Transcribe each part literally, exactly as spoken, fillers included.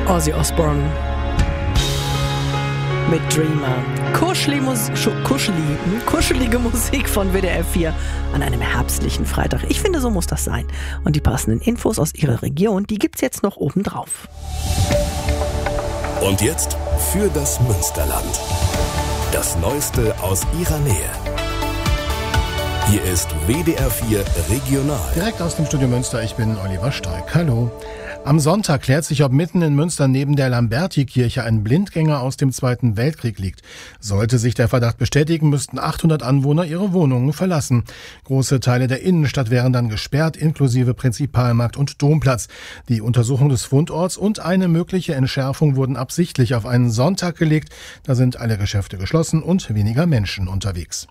Ozzy Osbourne mit Dreamer. Kuscheli Mus- Kuscheli, kuschelige Musik von W D R vier an einem herbstlichen Freitag. Ich finde, so muss das sein. Und die passenden Infos aus Ihrer Region, die gibt's jetzt noch obendrauf. Und jetzt für das Münsterland. Das Neueste aus Ihrer Nähe. Hier ist W D R vier Regional. Direkt aus dem Studio Münster, ich bin Oliver Steig. Hallo. Am Sonntag klärt sich, ob mitten in Münster neben der Lamberti-Kirche ein Blindgänger aus dem Zweiten Weltkrieg liegt. Sollte sich der Verdacht bestätigen, müssten achthundert Anwohner ihre Wohnungen verlassen. Große Teile der Innenstadt wären dann gesperrt, inklusive Prinzipalmarkt und Domplatz. Die Untersuchung des Fundorts und eine mögliche Entschärfung wurden absichtlich auf einen Sonntag gelegt. Da sind alle Geschäfte geschlossen und weniger Menschen unterwegs.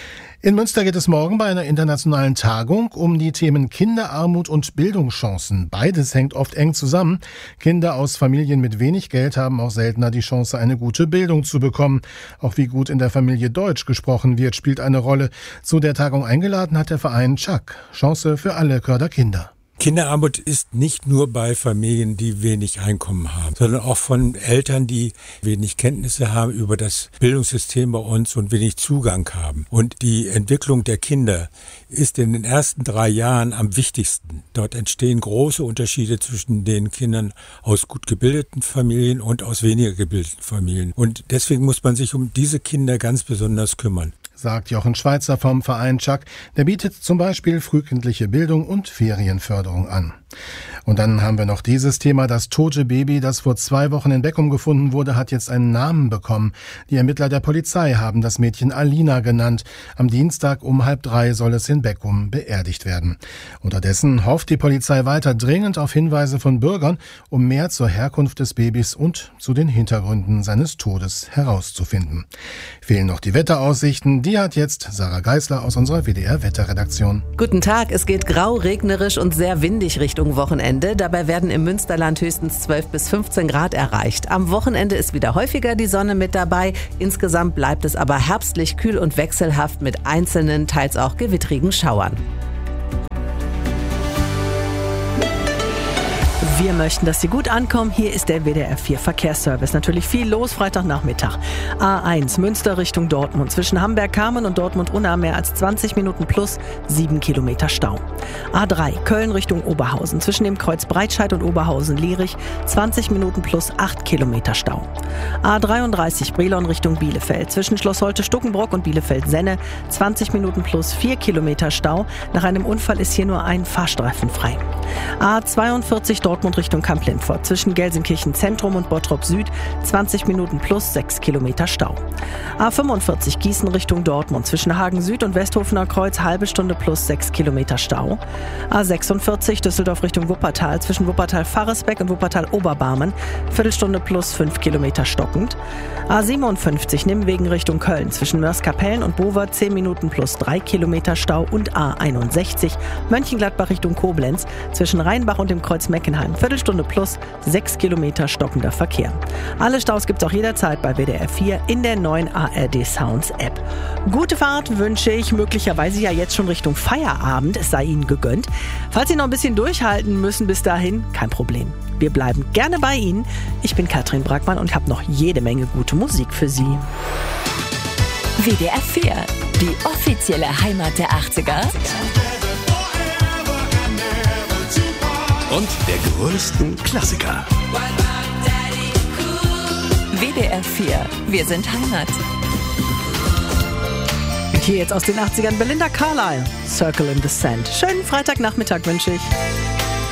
In Münster geht es morgen bei einer internationalen Tagung um die Themen Kinderarmut und Bildungschancen. Beides hängt oft eng zusammen. Kinder aus Familien mit wenig Geld haben auch seltener die Chance, eine gute Bildung zu bekommen. Auch wie gut in der Familie Deutsch gesprochen wird, spielt eine Rolle. Zu der Tagung eingeladen hat der Verein Chuck. Chance für alle Förderkinder. Kinderarmut ist nicht nur bei Familien, die wenig Einkommen haben, sondern auch von Eltern, die wenig Kenntnisse haben über das Bildungssystem bei uns und wenig Zugang haben. Und die Entwicklung der Kinder ist in den ersten drei Jahren am wichtigsten. Dort entstehen große Unterschiede zwischen den Kindern aus gut gebildeten Familien und aus weniger gebildeten Familien. Und deswegen muss man sich um diese Kinder ganz besonders kümmern, sagt Jochen Schweizer vom Verein Chuck. Der bietet zum Beispiel frühkindliche Bildung und Ferienförderung an. Und dann haben wir noch dieses Thema. Das tote Baby, das vor zwei Wochen in Beckum gefunden wurde, hat jetzt einen Namen bekommen. Die Ermittler der Polizei haben das Mädchen Alina genannt. Am Dienstag um halb drei soll es in Beckum beerdigt werden. Unterdessen hofft die Polizei weiter dringend auf Hinweise von Bürgern, um mehr zur Herkunft des Babys und zu den Hintergründen seines Todes herauszufinden. Fehlen noch die Wetteraussichten. Die hat jetzt Sarah Geisler aus unserer W D R-Wetterredaktion. Guten Tag, es geht grau, regnerisch und sehr windig Richtung Wochenende. Dabei werden im Münsterland höchstens zwölf bis fünfzehn Grad erreicht. Am Wochenende ist wieder häufiger die Sonne mit dabei. Insgesamt bleibt es aber herbstlich kühl und wechselhaft mit einzelnen, teils auch gewittrigen Schauern. Wir möchten, dass Sie gut ankommen. Hier ist der W D R vier Verkehrsservice. Natürlich viel los Freitagnachmittag. A eins Münster Richtung Dortmund. Zwischen Hamberg-Kamen und Dortmund-Unna mehr als zwanzig Minuten plus sieben Kilometer Stau. A drei Köln Richtung Oberhausen. Zwischen dem Kreuz Breitscheid und Oberhausen-Lierich zwanzig Minuten plus acht Kilometer Stau. A dreiunddreißig Brilon Richtung Bielefeld. Zwischen Schloss Holte-Stuckenbrock und Bielefeld-Senne zwanzig Minuten plus vier Kilometer Stau. Nach einem Unfall ist hier nur ein Fahrstreifen frei. A zweiundvierzig Dortmund Richtung Kamp-Lindfort. Zwischen Gelsenkirchen Zentrum und Bottrop Süd zwanzig Minuten plus sechs Kilometer Stau. A fünfundvierzig Gießen Richtung Dortmund. Zwischen Hagen Süd und Westhofener Kreuz halbe Stunde plus sechs Kilometer Stau. A sechsundvierzig Düsseldorf Richtung Wuppertal. Zwischen Wuppertal-Farresbeck und Wuppertal-Oberbarmen Viertelstunde plus fünf Kilometer stockend. A siebenundfünfzig Nimwegen Richtung Köln. Zwischen Mörs-Kapellen und Bover zehn Minuten plus drei Kilometer Stau. Und A einundsechzig Mönchengladbach Richtung Koblenz. Zwischen Rheinbach und dem Kreuz Meckenheim Viertelstunde plus sechs Kilometer stockender Verkehr. Alle Staus gibt's auch jederzeit bei W D R vier in der neuen A R D Sounds App. Gute Fahrt wünsche ich, möglicherweise ja jetzt schon Richtung Feierabend, es sei Ihnen gegönnt. Falls Sie noch ein bisschen durchhalten müssen bis dahin, kein Problem. Wir bleiben gerne bei Ihnen. Ich bin Katrin Brackmann und habe noch jede Menge gute Musik für Sie. W D R vier, die offizielle Heimat der achtziger. Und der größten Klassiker. W D R vier, wir sind Heimat. Hier jetzt aus den achtzigern Belinda Carlisle, Circle in the Sand. Schönen Freitagnachmittag wünsche ich.